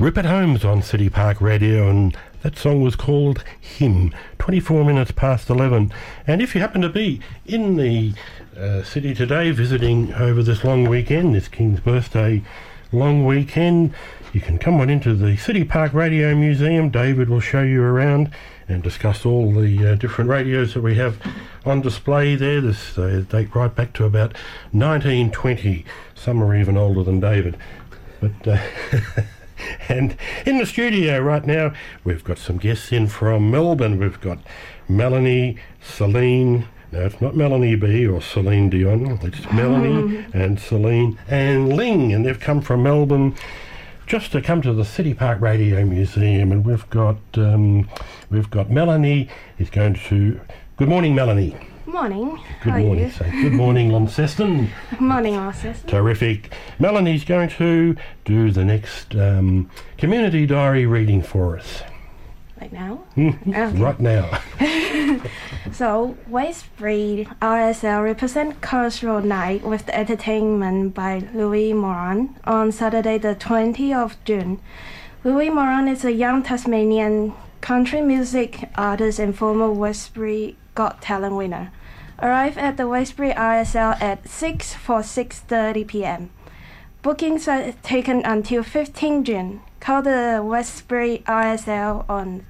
Rupert Holmes on City Park Radio, and that song was called Hymn, 24 minutes past 11. And if you happen to be in the city today visiting over this long weekend, this King's Birthday long weekend, you can come on into the City Park Radio Museum. David will show you around and discuss all the different radios that we have on display there. This date right back to about 1920. Some are even older than David. But and in the studio right now, we've got some guests in from Melbourne. We've got Melanie, Celine. No, it's not Melanie B or Celine Dion. It's Melanie and Celine and Ling, and they've come from Melbourne just to come to the City Park Radio Museum. And we've got Melanie is going to. Good morning, Melanie. Morning. Good morning. Say good morning, Launceston. Morning, Launceston. Terrific. Melanie's going to do the next community diary reading for us. Right now? Okay. Right now. So, Waste-Free RSL represent Cultural Night with the entertainment by Louis Moran on Saturday the 20th of June. Louis Moran is a young Tasmanian country music artist and former Waste-Free Got Talent winner. Arrive at the Waste-Free RSL at 6:30 p.m. Bookings are taken until 15 June. Call the Waste-Free RSL on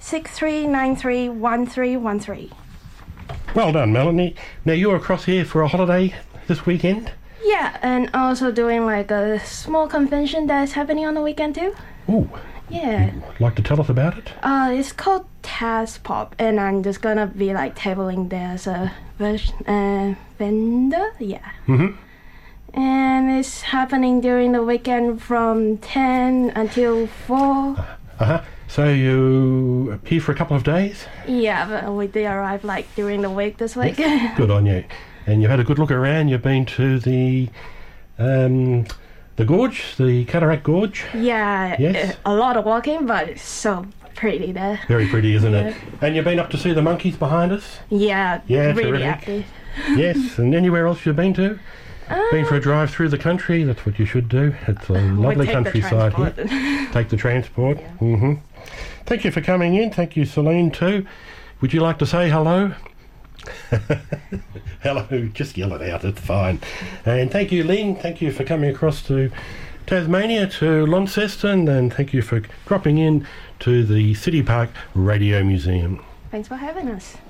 63931313. Well done, Melanie. Now you're across here for a holiday this weekend? Yeah, and also doing like a small convention that's happening on the weekend too. Ooh. Yeah. You'd like to tell us about it? It's called Taz Pop, and I'm just gonna be like tabling there as a vendor. Yeah. Mm-hmm. And it's happening during the weekend from 10 until 4. So you appear for a couple of days? Yeah, but we did arrive like during the week this week. Yes. Good on you. And you've had a good look around. You've been to the gorge, the Cataract Gorge? Yeah, yes. A lot of walking, but it's so pretty there. Very pretty, isn't it? And you've been up to see the monkeys behind us? Yeah, really active. Yes, and anywhere else you've been to? Been for a drive through the country? That's what you should do. It's a lovely countryside here. Take the transport. Yeah. Mm-hmm. Thank you for coming in. Thank you, Celine, too. Would you like to say hello? Hello, just yell it out, it's fine. And thank you, Ling. Thank you for coming across to Tasmania, to Launceston, and thank you for dropping in to the City Park Radio Museum. Thanks for having us.